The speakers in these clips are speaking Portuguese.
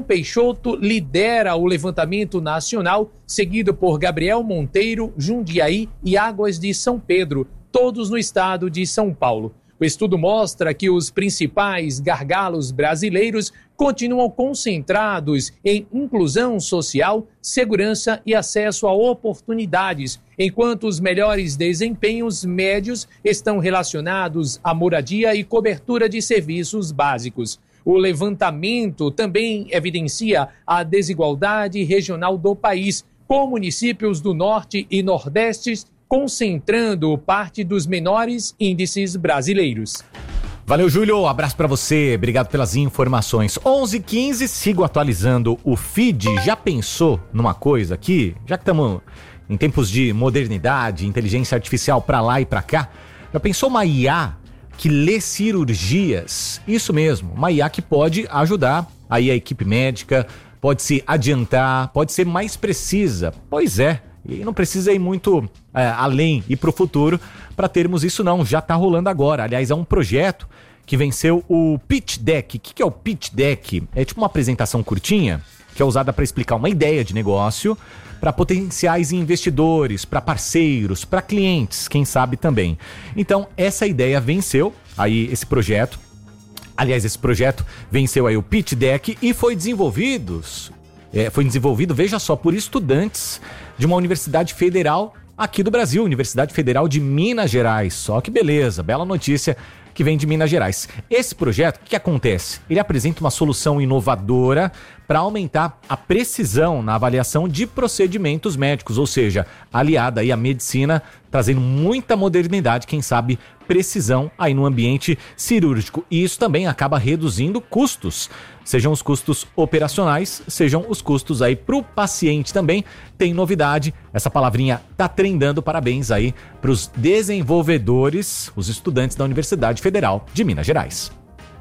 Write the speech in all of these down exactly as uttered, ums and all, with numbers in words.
Peixoto lidera o levantamento nacional, seguido por Gabriel Monteiro, Jundiaí e Águas de São Pedro, todos no estado de São Paulo. O estudo mostra que os principais gargalos brasileiros continuam concentrados em inclusão social, segurança e acesso a oportunidades, enquanto os melhores desempenhos médios estão relacionados à moradia e cobertura de serviços básicos. O levantamento também evidencia a desigualdade regional do país, com municípios do Norte e Nordeste concentrando parte dos menores índices brasileiros. Valeu, Júlio. Abraço pra você. Obrigado pelas informações. onze e quinze, sigo atualizando o feed. Já pensou numa coisa aqui? Já que estamos em tempos de modernidade, inteligência artificial pra lá e pra cá, já pensou uma I A que lê cirurgias? Isso mesmo, uma I A que pode ajudar aí a equipe médica, pode se adiantar, pode ser mais precisa. Pois é. E não precisa ir muito é, além e para o futuro para termos isso não, já está rolando agora. Aliás, é um projeto que venceu o Pitch Deck. O que, que é o Pitch Deck? É tipo uma apresentação curtinha que é usada para explicar uma ideia de negócio para potenciais investidores, para parceiros, para clientes, quem sabe também. Então, essa ideia venceu aí esse projeto. Aliás, esse projeto venceu aí o Pitch Deck e foi desenvolvido... É, foi desenvolvido, veja só, por estudantes de uma universidade federal aqui do Brasil, Universidade Federal de Minas Gerais. Só que beleza, bela notícia que vem de Minas Gerais. Esse projeto, o que acontece? Ele apresenta uma solução inovadora para aumentar a precisão na avaliação de procedimentos médicos, ou seja, aliada aí à medicina, trazendo muita modernidade, quem sabe precisão aí no ambiente cirúrgico. E isso também acaba reduzindo custos, sejam os custos operacionais, sejam os custos aí para o paciente também. Tem novidade, essa palavrinha tá trendando, parabéns aí para os desenvolvedores, os estudantes da Universidade Federal de Minas Gerais.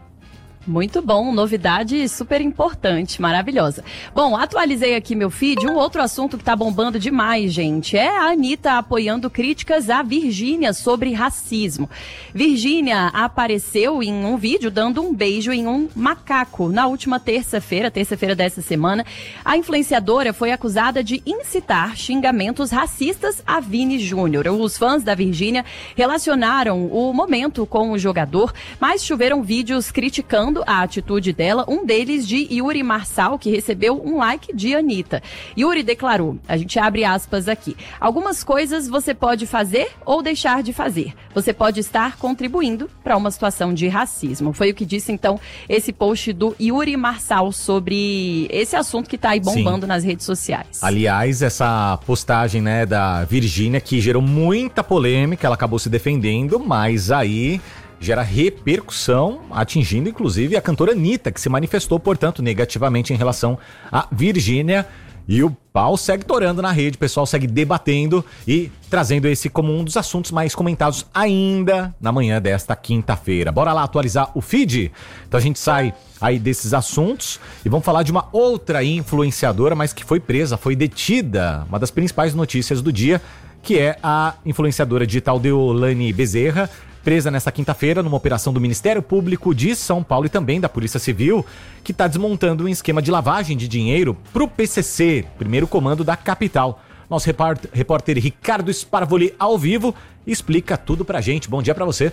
Muito bom, novidade super importante, maravilhosa. Bom, atualizei aqui meu feed, um outro assunto que tá bombando demais, gente, é a Anitta apoiando críticas à Virgínia sobre racismo. Virgínia apareceu em um vídeo dando um beijo em um macaco. Na última terça-feira, terça-feira dessa semana, a influenciadora foi acusada de incitar xingamentos racistas a Vini Júnior. Os fãs da Virgínia relacionaram o momento com o jogador, mas choveram vídeos criticando a atitude dela, um deles de Yuri Marçal, que recebeu um like de Anitta. Yuri declarou, a gente abre aspas aqui, algumas coisas você pode fazer ou deixar de fazer. Você pode estar contribuindo para uma situação de racismo. Foi o que disse, então, esse post do Yuri Marçal sobre esse assunto que está aí bombando Sim. nas redes sociais. Aliás, essa postagem, né, da Virgínia, que gerou muita polêmica, ela acabou se defendendo, mas aí gera repercussão, atingindo inclusive a cantora Anitta, que se manifestou, portanto, negativamente em relação a Virgínia. E o pau segue torando na rede, o pessoal segue debatendo e trazendo esse como um dos assuntos mais comentados ainda na manhã desta quinta-feira. Bora lá atualizar o feed? Então a gente sai aí desses assuntos e vamos falar de uma outra influenciadora, mas que foi presa, foi detida. Uma das principais notícias do dia, que é a influenciadora digital Deolane Bezerra, presa nesta quinta-feira numa operação do Ministério Público de São Paulo e também da Polícia Civil, que está desmontando um esquema de lavagem de dinheiro para o P C C, primeiro comando da capital. Nosso repórter, repórter Ricardo Sparvoli, ao vivo, explica tudo pra gente. Bom dia para você.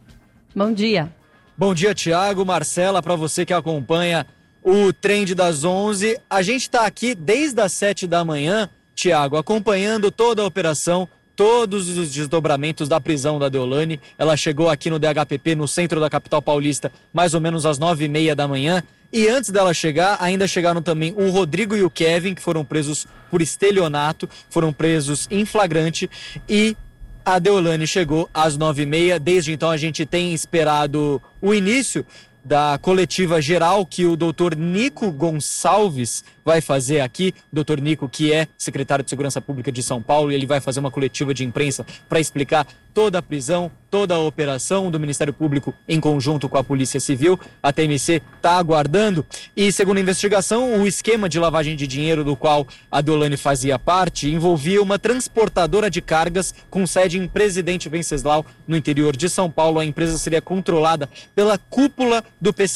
Bom dia. Bom dia, Tiago, Marcela, para você que acompanha o Trend das onze. A gente está aqui desde as sete da manhã, Tiago, acompanhando toda a operação, todos os desdobramentos da prisão da Deolane. Ela chegou aqui no D H P P, no centro da capital paulista, mais ou menos às nove e meia da manhã. E antes dela chegar, ainda chegaram também o Rodrigo e o Kevin, que foram presos por estelionato, foram presos em flagrante. E a Deolane chegou às nove e meia. Desde então a gente tem esperado o início da coletiva geral que o doutor Nico Gonçalves vai fazer aqui. O doutor Nico, que é secretário de Segurança Pública de São Paulo, e ele vai fazer uma coletiva de imprensa para explicar toda a prisão, toda a operação do Ministério Público em conjunto com a Polícia Civil. A T M C está aguardando. E, segundo a investigação, o esquema de lavagem de dinheiro do qual a Deolane fazia parte envolvia uma transportadora de cargas com sede em Presidente Venceslau, no interior de São Paulo. A empresa seria controlada pela cúpula do P C C,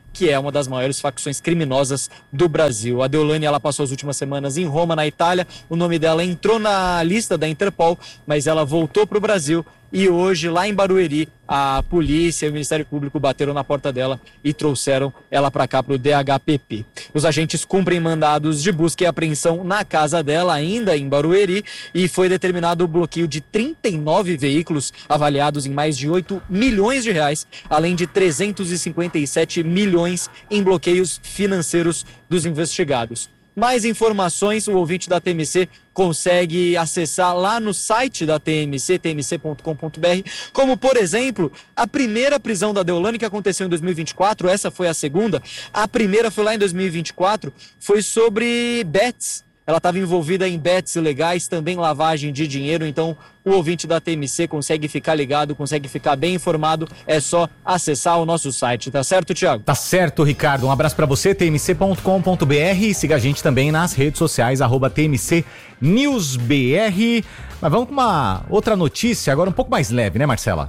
que é uma das maiores facções criminosas do Brasil. A Deolane, ela passou as últimas semanas em Roma, na Itália. O nome dela entrou na lista da Interpol, mas ela voltou para o Brasil. E hoje, lá em Barueri, a polícia e o Ministério Público bateram na porta dela e trouxeram ela para cá, para o D H P P. Os agentes cumprem mandados de busca e apreensão na casa dela, ainda em Barueri, e foi determinado o bloqueio de trinta e nove veículos avaliados em mais de oito milhões de reais, além de trezentos e cinquenta e sete milhões em bloqueios financeiros dos investigados. Mais informações o ouvinte da T M C consegue acessar lá no site da T M C, t m c ponto com ponto b r, como, por exemplo, a primeira prisão da Deolane, que aconteceu em dois mil e vinte e quatro, essa foi a segunda. A primeira foi lá em dois mil e vinte e quatro, foi sobre bets. Ela estava envolvida em bets ilegais, também lavagem de dinheiro, então o ouvinte da T M C consegue ficar ligado, consegue ficar bem informado, é só acessar o nosso site, tá certo, Thiago? Tá certo, Ricardo, um abraço pra você, t m c ponto com ponto b r, e siga a gente também nas redes sociais, arroba T M C News B R. Mas vamos com uma outra notícia, agora um pouco mais leve, né, Marcela?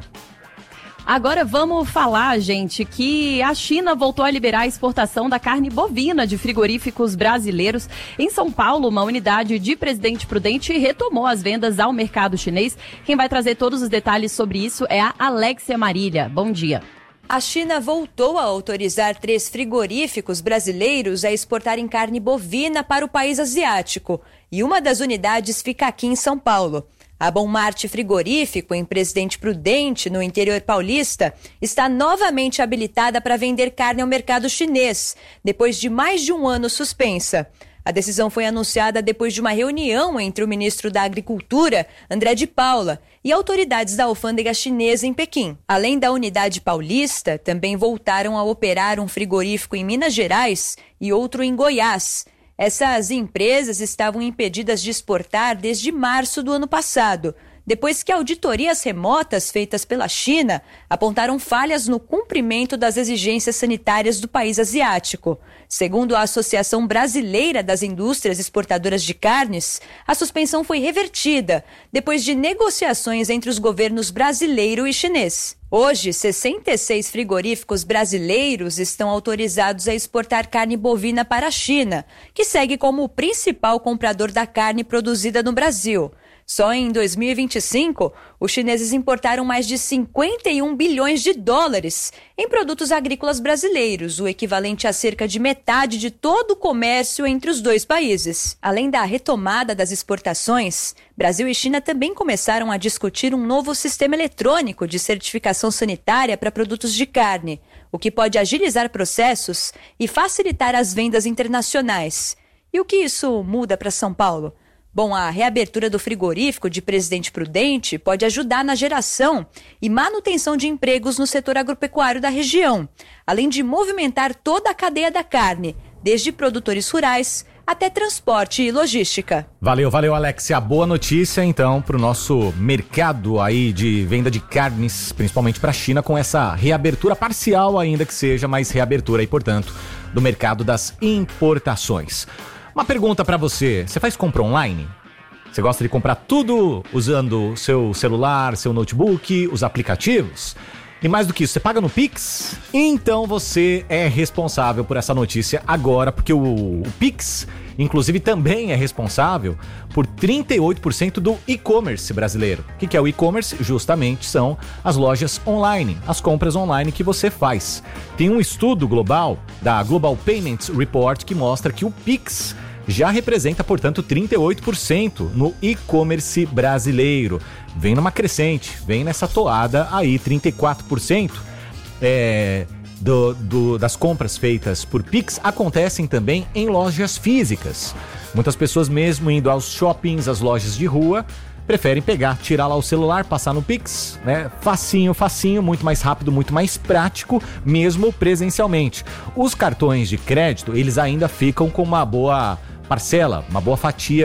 Agora vamos falar, gente, que a China voltou a liberar a exportação da carne bovina de frigoríficos brasileiros. Em São Paulo, uma unidade de Presidente Prudente retomou as vendas ao mercado chinês. Quem vai trazer todos os detalhes sobre isso é a Alexia Marília. Bom dia. A China voltou a autorizar três frigoríficos brasileiros a exportarem carne bovina para o país asiático. E uma das unidades fica aqui em São Paulo. A Bom Marte Frigorífico, em Presidente Prudente, no interior paulista, está novamente habilitada para vender carne ao mercado chinês, depois de mais de um ano suspensa. A decisão foi anunciada depois de uma reunião entre o ministro da Agricultura, André de Paula, e autoridades da alfândega chinesa em Pequim. Além da unidade paulista, também voltaram a operar um frigorífico em Minas Gerais e outro em Goiás. Essas empresas estavam impedidas de exportar desde março do ano passado, depois que auditorias remotas feitas pela China apontaram falhas no cumprimento das exigências sanitárias do país asiático. Segundo a Associação Brasileira das Indústrias Exportadoras de Carnes, a suspensão foi revertida depois de negociações entre os governos brasileiro e chinês. Hoje, sessenta e seis frigoríficos brasileiros estão autorizados a exportar carne bovina para a China, que segue como o principal comprador da carne produzida no Brasil. Só em dois mil e vinte e cinco, os chineses importaram mais de cinquenta e um bilhões de dólares em produtos agrícolas brasileiros, o equivalente a cerca de metade de todo o comércio entre os dois países. Além da retomada das exportações, Brasil e China também começaram a discutir um novo sistema eletrônico de certificação sanitária para produtos de carne, o que pode agilizar processos e facilitar as vendas internacionais. E o que isso muda para São Paulo? Bom, a reabertura do frigorífico de Presidente Prudente pode ajudar na geração e manutenção de empregos no setor agropecuário da região, além de movimentar toda a cadeia da carne, desde produtores rurais até transporte e logística. Valeu, valeu, Alexia. Boa notícia, então, para o nosso mercado aí de venda de carnes, principalmente para a China, com essa reabertura parcial, ainda que seja, mas reabertura aí, portanto, do mercado das importações. Uma pergunta pra você, você faz compra online? Você gosta de comprar tudo usando o seu celular, seu notebook, os aplicativos? E mais do que isso, você paga no Pix? Então você é responsável por essa notícia agora, porque o, o Pix, inclusive, também é responsável por trinta e oito por cento do e-commerce brasileiro. O que, que é o e-commerce? Justamente são as lojas online, as compras online que você faz. Tem um estudo global da Global Payments Report que mostra que o Pix já representa, portanto, trinta e oito por cento no e-commerce brasileiro. Vem numa crescente, vem nessa toada aí, trinta e quatro por cento é, do, do, das compras feitas por Pix acontecem também em lojas físicas. Muitas pessoas, mesmo indo aos shoppings, às lojas de rua, preferem pegar, tirar lá o celular, passar no Pix, né? Facinho, facinho, muito mais rápido, muito mais prático, mesmo presencialmente. Os cartões de crédito, eles ainda ficam com uma boa parcela, uma boa fatia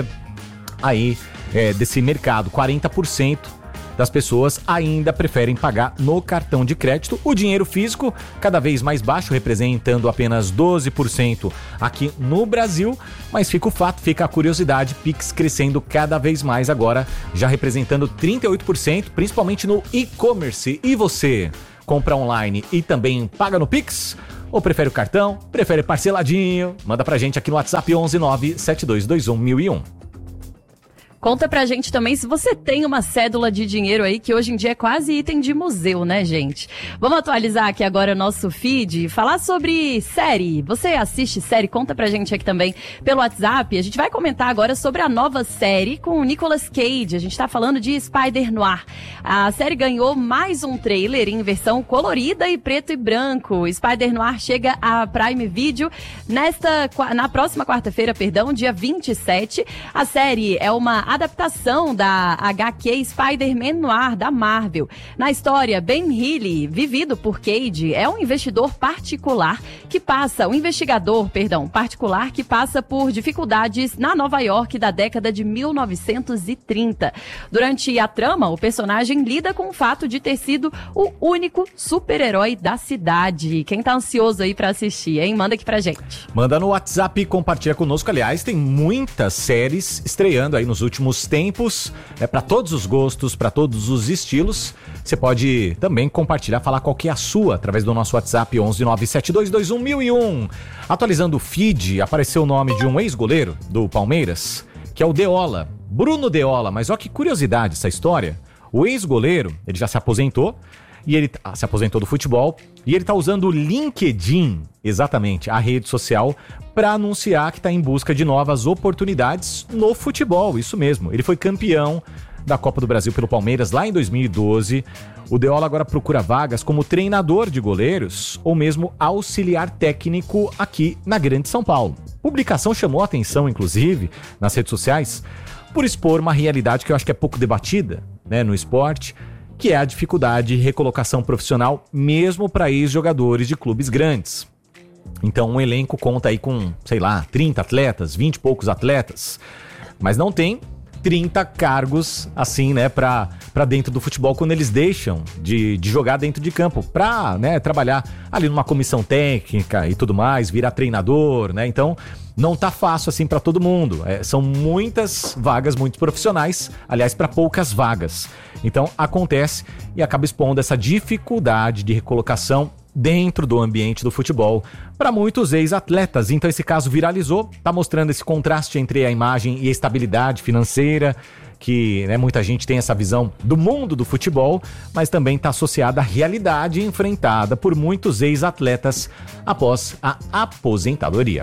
aí é, desse mercado. quarenta por cento das pessoas ainda preferem pagar no cartão de crédito. O dinheiro físico cada vez mais baixo, representando apenas doze por cento aqui no Brasil, mas fica o fato, fica a curiosidade, Pix crescendo cada vez mais agora, já representando trinta e oito por cento, principalmente no e-commerce. E você compra online e também paga no Pix? Ou prefere o cartão? Prefere parceladinho? Manda pra gente aqui no WhatsApp onze nove sete dois dois um mil e um. Conta pra gente também se você tem uma cédula de dinheiro aí, que hoje em dia é quase item de museu, né, gente? Vamos atualizar aqui agora o nosso feed e falar sobre série. Você assiste série? Conta pra gente aqui também pelo WhatsApp. A gente vai comentar agora sobre a nova série com o Nicolas Cage. A gente tá falando de Spider-Noir. A série ganhou mais um trailer em versão colorida e preto e branco. Spider-Noir chega a Prime Video nesta, na próxima quarta-feira, perdão, dia vinte e sete. A série é uma adaptação da agá quê Spider-Man Noir da Marvel. Na história, Ben Reilly, vivido por Cage, é um investidor particular que passa, um investigador, perdão, particular que passa por dificuldades na Nova York da década de mil novecentos e trinta. Durante a trama, o personagem lida com o fato de ter sido o único super-herói da cidade. Quem tá ansioso aí pra assistir, hein? Manda aqui pra gente. Manda no WhatsApp e compartilha conosco. Aliás, tem muitas séries estreando aí nos últimos tempos, é para todos os gostos, para todos os estilos. Você pode também compartilhar, falar qual que é a sua, através do nosso WhatsApp onze nove sete dois dois um mil e um. Atualizando o feed, apareceu o nome de um ex-goleiro do Palmeiras, que é o Deola, Bruno Deola. Mas olha que curiosidade essa história. O ex-goleiro, ele já se aposentou, e ele ah, se aposentou do futebol, e ele tá usando o LinkedIn, exatamente, a rede social, para anunciar que está em busca de novas oportunidades no futebol, isso mesmo. Ele foi campeão da Copa do Brasil pelo Palmeiras lá em dois mil e doze. O Deola agora procura vagas como treinador de goleiros ou mesmo auxiliar técnico aqui na Grande São Paulo. A publicação chamou a atenção, inclusive, nas redes sociais, por expor uma realidade que eu acho que é pouco debatida, né, no esporte, que é a dificuldade de recolocação profissional mesmo para ex-jogadores de clubes grandes. Então um elenco conta aí com, sei lá, trinta atletas, vinte e poucos atletas, mas não tem trinta cargos assim, né, pra, pra dentro do futebol quando eles deixam de, de jogar dentro de campo, pra, né, trabalhar ali numa comissão técnica e tudo mais, virar treinador, né, então não tá fácil assim pra todo mundo, é, são muitas vagas, muitos profissionais, aliás, pra poucas vagas, então acontece e acaba expondo essa dificuldade de recolocação dentro do ambiente do futebol para muitos ex-atletas. Então esse caso viralizou, tá mostrando esse contraste entre a imagem e a estabilidade financeira, que, né, muita gente tem essa visão do mundo do futebol, mas também está associada à realidade enfrentada por muitos ex-atletas após a aposentadoria.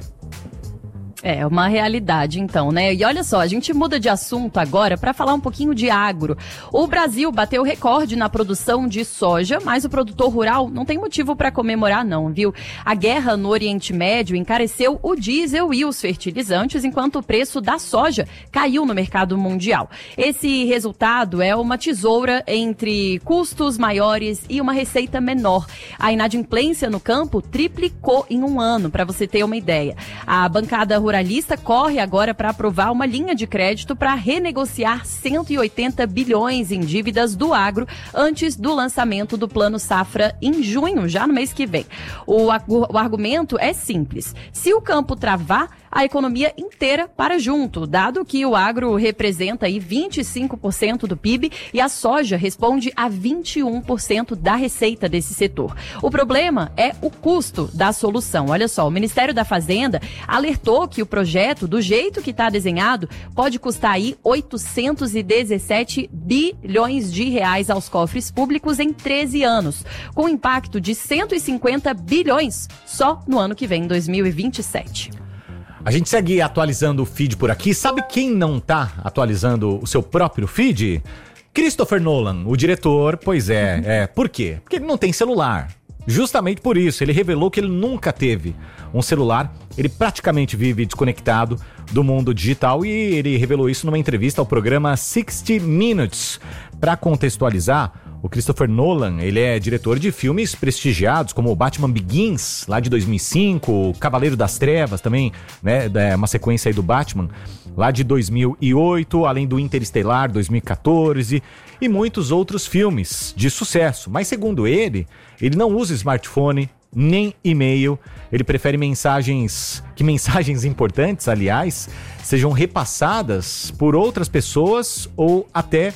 É uma realidade, então, né? E olha só, a gente muda de assunto agora para falar um pouquinho de agro. O Brasil bateu recorde na produção de soja, mas o produtor rural não tem motivo para comemorar, não, viu? A guerra no Oriente Médio encareceu o diesel e os fertilizantes, enquanto o preço da soja caiu no mercado mundial. Esse resultado é uma tesoura entre custos maiores e uma receita menor. A inadimplência no campo triplicou em um ano, para você ter uma ideia. A bancada rural Ruralista corre agora para aprovar uma linha de crédito para renegociar cento e oitenta bilhões em dívidas do agro antes do lançamento do Plano Safra em junho, já no mês que vem. O, o argumento é simples. Se o campo travar, a economia inteira para junto, dado que o agro representa aí vinte e cinco por cento do P I B e a soja responde a vinte e um por cento da receita desse setor. O problema é o custo da solução. Olha só, o Ministério da Fazenda alertou que o projeto, do jeito que está desenhado, pode custar aí oitocentos e dezessete bilhões de reais aos cofres públicos em treze anos, com impacto de cento e cinquenta bilhões só no ano que vem, dois mil e vinte e sete. A gente segue atualizando o feed por aqui. Sabe quem não tá atualizando o seu próprio feed? Christopher Nolan, o diretor. Pois é, é. Por quê? Porque ele não tem celular. Justamente por isso, ele revelou que ele nunca teve um celular. Ele praticamente vive desconectado do mundo digital e ele revelou isso numa entrevista ao programa sixty minutes. Para contextualizar, o Christopher Nolan, ele é diretor de filmes prestigiados como Batman Begins, lá de dois mil e cinco, Cavaleiro das Trevas também, né, é uma sequência aí do Batman, lá de dois mil e oito, além do Interestelar, dois mil e catorze, e muitos outros filmes de sucesso. Mas segundo ele, ele não usa smartphone, nem e-mail, ele prefere mensagens, que mensagens importantes, aliás, sejam repassadas por outras pessoas ou até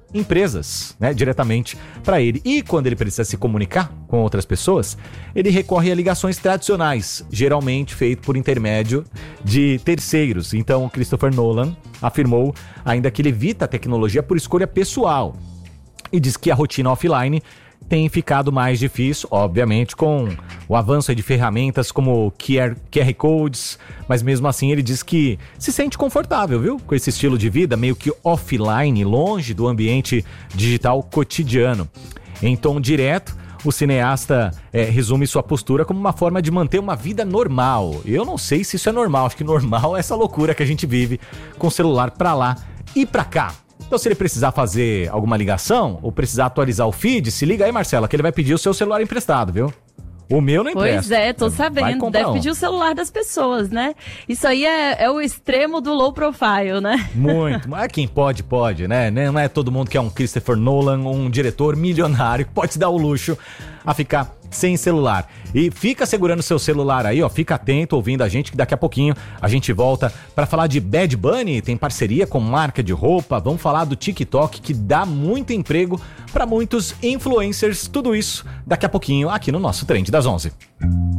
empresas, né, diretamente para ele. E quando ele precisa se comunicar com outras pessoas, ele recorre a ligações tradicionais, geralmente feito por intermédio de terceiros. Então, o Christopher Nolan afirmou ainda que ele evita a tecnologia por escolha pessoal e diz que a rotina offline tem ficado mais difícil, obviamente, com o avanço de ferramentas como Q R, Q R Codes, mas mesmo assim ele diz que se sente confortável, viu? Com esse estilo de vida meio que offline, longe do ambiente digital cotidiano. Em tom direto, o cineasta é, resume sua postura como uma forma de manter uma vida normal. Eu não sei se isso é normal, acho que normal é essa loucura que a gente vive com o celular pra lá e pra cá. Então, se ele precisar fazer alguma ligação ou precisar atualizar o feed, se liga aí, Marcela, que ele vai pedir o seu celular emprestado, viu? O meu não empresta. Pois é, tô sabendo. Deve um. pedir o celular das pessoas, né? Isso aí é, é o extremo do low profile, né? Muito. Mas quem pode, pode, né? Não é todo mundo que é um Christopher Nolan, um diretor milionário, que pode se dar o luxo a ficar sem celular. E fica segurando seu celular aí, ó, fica atento, ouvindo a gente, que daqui a pouquinho a gente volta para falar de Bad Bunny, tem parceria com marca de roupa, vamos falar do TikTok, que dá muito emprego para muitos influencers, tudo isso daqui a pouquinho aqui no nosso Trend das onze.